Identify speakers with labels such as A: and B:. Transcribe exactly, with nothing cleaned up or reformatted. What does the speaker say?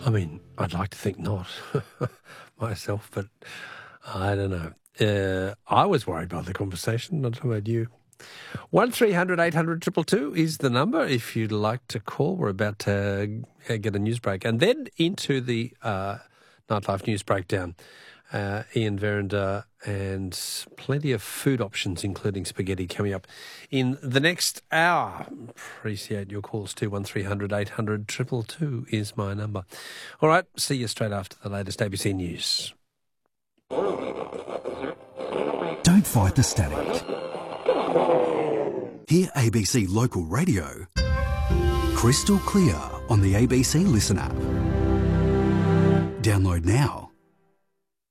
A: I mean, I'd like to think not myself, but I don't know. Uh, I was worried by the conversation, not about you. one three hundred eight hundred two two two is the number if you'd like to call. We're about to uh, get a news break. And then into the uh, Nightlife News Breakdown. Uh, Ian Verinder and plenty of food options, including spaghetti, coming up in the next hour. Appreciate your calls too. one three hundred eight hundred two two two is my number. All right, see you straight after the latest A B C News.
B: Don't fight the static. Hear A B C Local Radio crystal clear on the A B C Listen app. Download now.